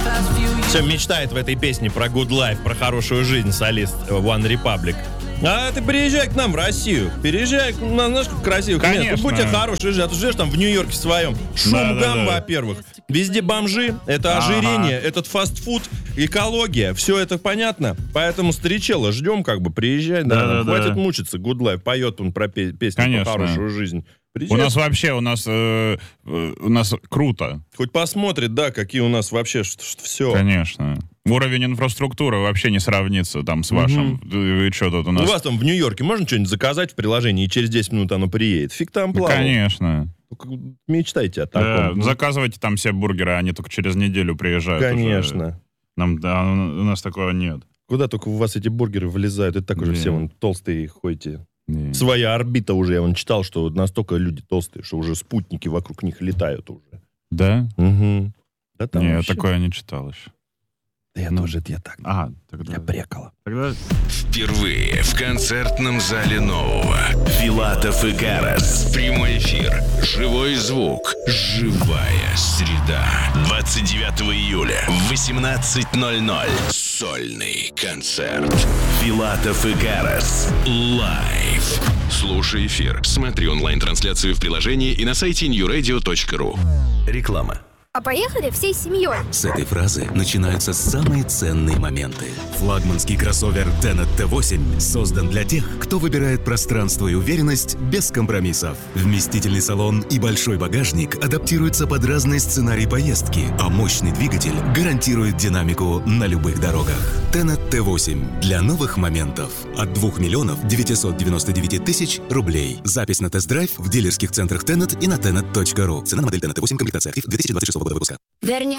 Все мечтает в этой песне про good life, про хорошую жизнь солист One Republic. А ты приезжай к нам в Россию. Переезжай к нам, знаешь, как красивых мест. Будь тебе хороший жизнь. А ты живешь там в Нью-Йорке в своем. Шум, гам, во-первых. Везде бомжи. Это ожирение, этот фастфуд, экология. Все это понятно. Поэтому старичела ждем, как бы, приезжай. Хватит мучиться. Good life. Поет он про песню про хорошую жизнь. Приезжай. У нас вообще, у нас круто. Хоть посмотрит, да, какие у нас вообще все. Конечно. Уровень инфраструктуры вообще не сравнится там с вашим. И что тут у нас? У вас там в Нью-Йорке можно что-нибудь заказать в приложении, и через 10 минут оно приедет? Фиг там плавал. Конечно. Только мечтайте о таком. Заказывайте там все бургеры, они только через неделю приезжают. Конечно. У нас такого нет. Куда только у вас эти бургеры влезают? Это так уже все вон толстые ходите. Своя орбита уже, я вон читал, что настолько люди толстые, что уже спутники вокруг них летают уже. Да? Угу. Да, там я вообще... такое не читал еще. Да я тоже, я так. Тогда... Я прекала. Тогда... Впервые в концертном зале Нового. Филатов и Карас. Прямой эфир. Живой звук. Живая среда. 29 июля в 18:00. Сольный концерт. Филатов и Карас. Лайв. Слушай эфир. Смотри онлайн-трансляцию в приложении и на сайте newradio.ru. Реклама. А поехали всей семьей. С этой фразы начинаются самые ценные моменты. Флагманский кроссовер Tenet T8 создан для тех, кто выбирает пространство и уверенность без компромиссов. Вместительный салон и большой багажник адаптируются под разные сценарии поездки, а мощный двигатель гарантирует динамику на любых дорогах. Tenet T8 для новых моментов. От 2 999 000 рублей. Запись на тест-драйв в дилерских центрах Tenet и на tenet.ru. Цена на модель Tenet T8, комплектация актив 2026 года выпуска.